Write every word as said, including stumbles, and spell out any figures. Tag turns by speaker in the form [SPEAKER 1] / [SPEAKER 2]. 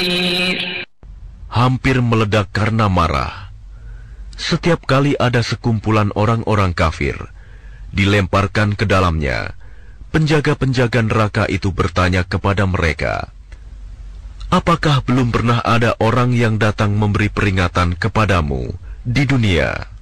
[SPEAKER 1] Hampir meledak karena marah. Setiap kali ada sekumpulan orang-orang kafir dilemparkan ke dalamnya, penjaga-penjaga neraka itu bertanya kepada mereka, "Apakah belum pernah ada orang yang datang memberi peringatan kepadamu di dunia?"